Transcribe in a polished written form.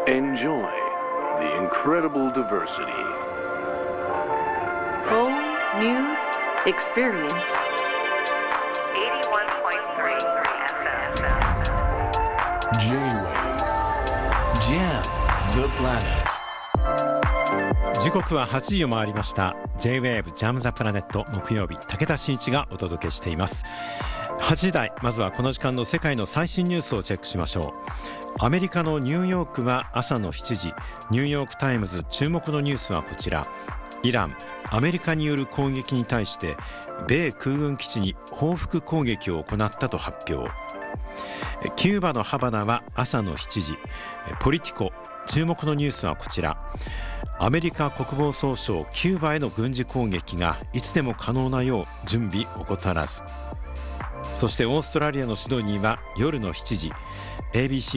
Enjoy the incredible diversity. Full News Experience. 81.3 FM. J-Wave Jam the Planet。 時刻は8時を回りました。 J-Wave Jam the Planet 木曜日、武田真一がお届けしています。8時台、まずはこの時間の世界の最新ニュースをチェックしましょう。アメリカのニューヨークは朝の7時、ニューヨークタイムズ注目のニュースはこちら。イラン、アメリカによる攻撃に対して米空軍基地に報復攻撃を行ったと発表。キューバのハバナは朝の7時、ポリティコ注目のニュースはこちら。アメリカ国防総省、キューバへの軍事攻撃がいつでも可能なよう準備怠らず。そしてオーストラリアのシドニーは夜の7時、 ABC